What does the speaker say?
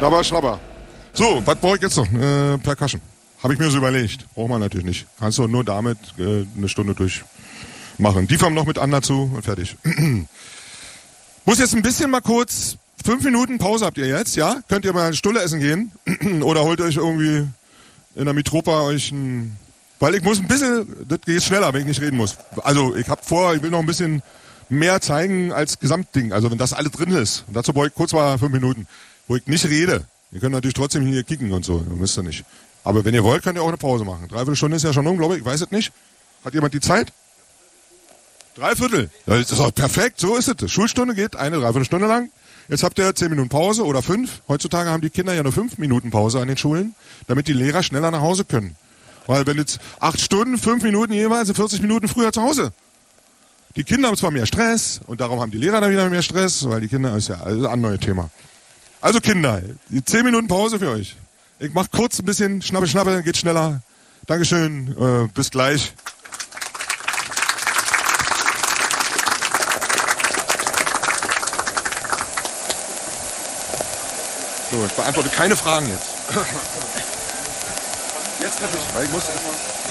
Dabei Schrabber. So, was brauche ich jetzt noch? Percussion. Habe ich mir so überlegt. Braucht man natürlich nicht. Kannst du nur damit eine Stunde durchmachen. Die fangen noch mit an dazu und fertig. Muss jetzt ein bisschen mal kurz, 5 Minuten Pause habt ihr jetzt, ja? Könnt ihr mal eine Stulle essen gehen? Oder holt euch irgendwie in der Mitropa euch ein... Weil ich muss ein bisschen, das geht schneller, wenn ich nicht reden muss. Also ich will noch ein bisschen mehr zeigen als Gesamtding. Also wenn das alles drin ist. Und dazu brauche ich kurz mal 5 Minuten, wo ich nicht rede. Ihr könnt natürlich trotzdem hier kicken und so. Müsst ihr nicht. Aber wenn ihr wollt, könnt ihr auch eine Pause machen. 3/4 Stunde ist ja schon glaube ich. Ich weiß es nicht. Hat jemand die Zeit? 3/4. Das ist auch perfekt. So ist es. Schulstunde geht 3/4 Stunde lang. Jetzt habt ihr 10 Minuten Pause oder 5. Heutzutage haben die Kinder ja nur 5 Minuten Pause an den Schulen, damit die Lehrer schneller nach Hause können. Weil wenn jetzt 8 Stunden, 5 Minuten jeweils, sind 40 Minuten früher zu Hause. Die Kinder haben zwar mehr Stress und darum haben die Lehrer dann wieder mehr Stress, weil die Kinder ist ja ein neues Thema. Also Kinder, die 10 Minuten Pause für euch. Ich mach kurz ein bisschen Schnappe, geht schneller. Dankeschön, bis gleich. So, ich beantworte keine Fragen jetzt. Jetzt treffe ich, weil ich muss erstmal...